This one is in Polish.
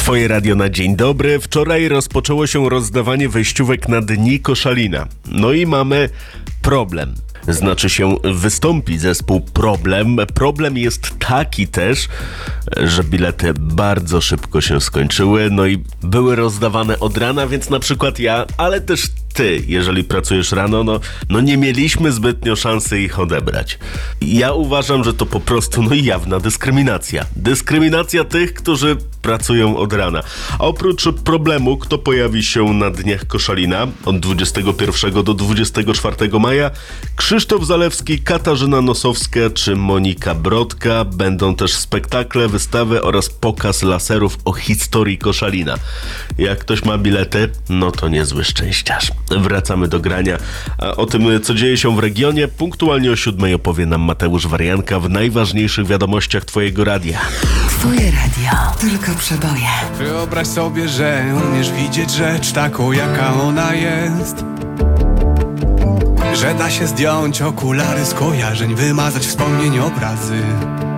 Twoje radio na dzień dobry. Wczoraj rozpoczęło się rozdawanie wejściówek na Dni Koszalina. No i mamy problem. Znaczy się wystąpi zespół Problem. Problem jest taki też, że bilety bardzo szybko się skończyły, no i były rozdawane od rana, więc na przykład ja, ale też ty, jeżeli pracujesz rano, no nie mieliśmy zbytnio szansy ich odebrać. Ja uważam, że to po prostu jawna dyskryminacja. Dyskryminacja tych, którzy pracują od rana. A oprócz Problemu, kto pojawi się na Dniach Koszalina od 21 do 24 maja? Krzysztof Zalewski, Katarzyna Nosowska czy Monika Brodka. Będą też spektakle, wystawy oraz pokaz laserów o historii Koszalina. Jak ktoś ma bilety, no to niezły szczęściarz. Wracamy do grania. A o tym, co dzieje się w regionie, punktualnie o 7 opowie nam Mateusz Warianka w najważniejszych wiadomościach Twojego radia. Twoje radio. Tylko przeboje. Wyobraź sobie, że umiesz widzieć rzecz taką, jaka ona jest. Że da się zdjąć okulary z kojarzeń, wymazać wspomnień, obrazy.